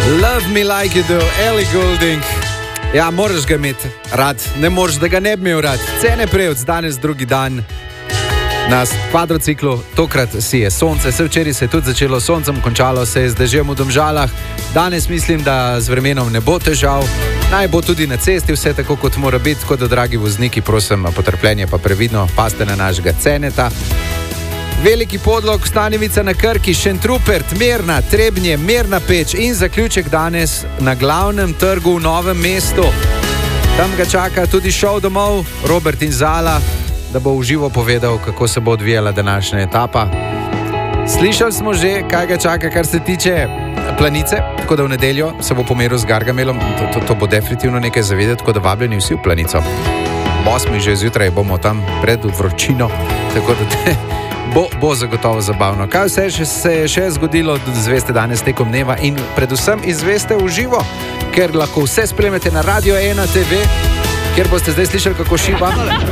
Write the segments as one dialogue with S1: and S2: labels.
S1: Love me like you do, Ellie Goulding. Ja, moraš ga imeti rad, ne moreš, da ga ne bi imel rad. Cene prejevc, danes drugi dan na kvadrociklu, tokrat si je sonce, se včeraj se je tudi začelo soncem, končalo se je z dežjem v Domžalah. Danes mislim, da z vremenom ne bo težav, naj bo tudi na cesti vse tako, kot mora biti, tako da, dragi vozniki, prosim, potrpljenje pa previdno, paste na našega Ceneta. Veliki Podlog, Stanovica na Krki, Šentrupert, Mirna, Trebnje, Mirna Peč in zaključek danes na glavnem trgu v Novem mestu. Tam ga čaka tudi šov domov, Robert in Zala, da bo v živo povedal, kako se bo odvijala današnja etapa. Slišali smo že, kaj ga čaka, kar se tiče Planice, tako da v nedeljo se bo pomeril z Gargamelom, to bo definitivno nekaj zavedeti, tako da vabljeni vsi v Planico. 8. že zjutraj bomo tam pred vročino, tako da bo zagotovo zabavno. Kaj vse se je še zgodilo, izveste danes tekom dneva in predvsem izveste v živo, ker lahko vse spremljate na Radio 1 TV, kjer boste zdaj slišali, kako šiba.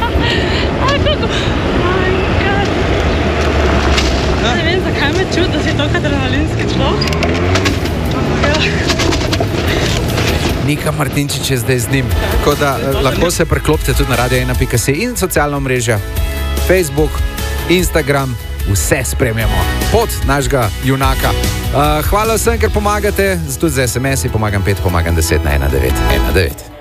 S2: Ne vem, zakaj me čuti, da si toliko adrenalinski človek.
S1: Nika Martinčič je zdaj z njim. Tako da lahko se preklopite tudi na radio1.si in socialna omrežja, Facebook, Instagram, vse spremljamo. Pot našega junaka. Hvala vsem, ker pomagate, tudi z SMS-i, pomagam 5, pomagam 10 na 1919.